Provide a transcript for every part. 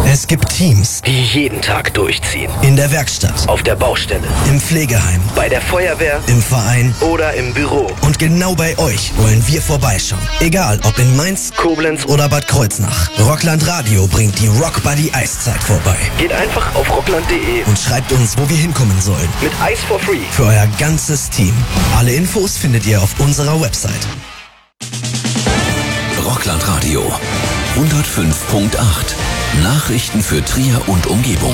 Es gibt Teams, die jeden Tag durchziehen. in der Werkstatt, Auf der Baustelle, im Pflegeheim, bei der Feuerwehr im Verein. oder im Büro. Und genau bei euch wollen wir vorbeischauen. Egal, ob in Mainz, Koblenz oder Bad Kreuznach. Rockland Radio bringt die Rock Buddy Eiszeit vorbei. Geht einfach auf rockland.de Und schreibt uns, wo wir hinkommen sollen. mit Eis for free. Für euer ganzes Team. Alle Infos findet ihr auf unserer Website. Rockland Radio 105.8. Nachrichten für Trier und Umgebung.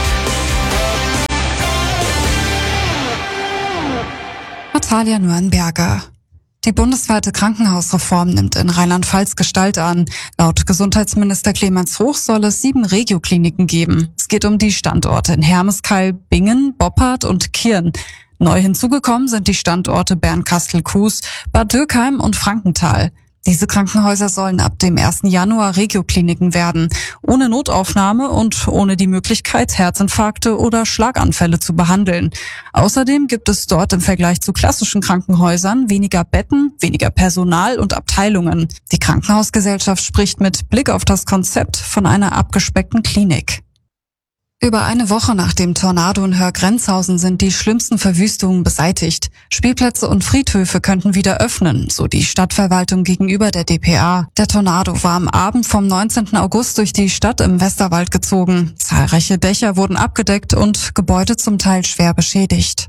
Natalia Nürnberger. Die bundesweite Krankenhausreform nimmt in Rheinland-Pfalz Gestalt an. Laut Gesundheitsminister Clemens Hoch soll es 7 Regiokliniken geben. Es geht um die Standorte in Hermeskeil, Bingen, Boppard und Kirn. Neu hinzugekommen sind die Standorte Bernkastel-Kues, Bad Dürkheim und Frankenthal. Diese Krankenhäuser sollen ab dem 1. Januar Regiokliniken werden, ohne Notaufnahme und ohne die Möglichkeit, Herzinfarkte oder Schlaganfälle zu behandeln. Außerdem gibt es dort im Vergleich zu klassischen Krankenhäusern weniger Betten, weniger Personal und Abteilungen. Die Krankenhausgesellschaft spricht mit Blick auf das Konzept von einer abgespeckten Klinik. Über eine Woche nach dem Tornado in Hörgrenzhausen sind die schlimmsten Verwüstungen beseitigt. Spielplätze und Friedhöfe könnten wieder öffnen, so die Stadtverwaltung gegenüber der dpa. Der Tornado war am Abend vom 19. August durch die Stadt im Westerwald gezogen. Zahlreiche Dächer wurden abgedeckt und Gebäude zum Teil schwer beschädigt.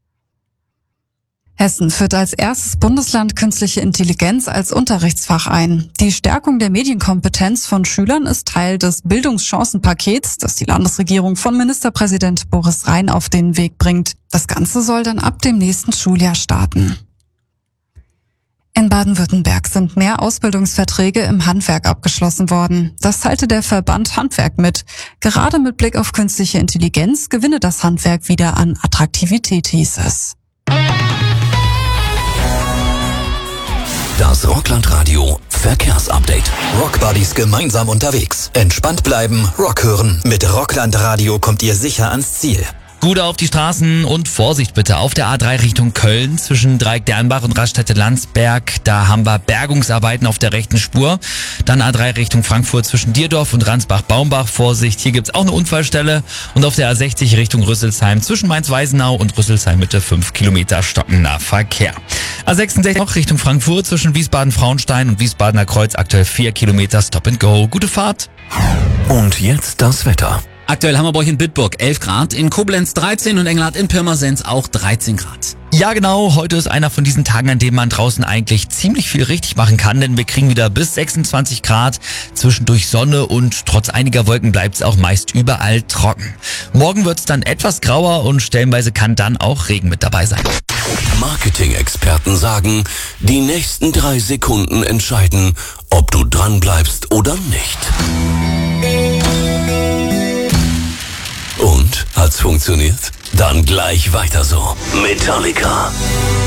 Hessen führt als erstes Bundesland künstliche Intelligenz als Unterrichtsfach ein. Die Stärkung der Medienkompetenz von Schülern ist Teil des Bildungschancenpakets, das die Landesregierung von Ministerpräsident Boris Rhein auf den Weg bringt. Das Ganze soll dann ab dem nächsten Schuljahr starten. In Baden-Württemberg sind mehr Ausbildungsverträge im Handwerk abgeschlossen worden. Das teilte der Verband Handwerk mit. Gerade mit Blick auf künstliche Intelligenz gewinne das Handwerk wieder an Attraktivität, hieß es. Das Rockland Radio Verkehrsupdate. Rockbuddies gemeinsam unterwegs. Entspannt bleiben, Rock hören. Mit Rockland Radio kommt ihr sicher ans Ziel. Gute auf die Straßen und Vorsicht bitte auf der A3 Richtung Köln zwischen Dreieck-Dernbach und Raststätte-Landsberg. Da haben wir Bergungsarbeiten auf der rechten Spur. Dann A3 Richtung Frankfurt zwischen Dierdorf und Ransbach-Baumbach. Vorsicht, hier gibt's auch eine Unfallstelle. Und auf der A60 Richtung Rüsselsheim zwischen Mainz-Weisenau und Rüsselsheim Mitte 5 Kilometer stockender Verkehr. A66 noch Richtung Frankfurt zwischen Wiesbaden-Frauenstein und Wiesbadener Kreuz aktuell 4 Kilometer Stop and Go. Gute Fahrt. Und jetzt das Wetter. Aktuell haben wir bei euch in Bitburg 11 Grad, in Koblenz 13 und Engelhardt in Pirmasens auch 13 Grad. Ja genau, heute ist einer von diesen Tagen, an denen man draußen eigentlich ziemlich viel richtig machen kann, denn wir kriegen wieder bis 26 Grad, zwischendurch Sonne und trotz einiger Wolken bleibt es auch meist überall trocken. Morgen wird es dann etwas grauer und stellenweise kann dann auch Regen mit dabei sein. Marketing-Experten sagen, die nächsten 3 Sekunden entscheiden, ob du dran bleibst oder nicht. Und? Hat's funktioniert? Dann gleich weiter so. Metallica.